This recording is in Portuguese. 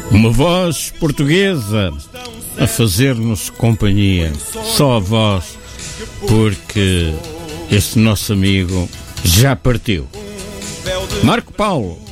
Uma voz portuguesa a fazer-nos companhia. Só a voz, porque este nosso amigo já partiu. Marco Paulo.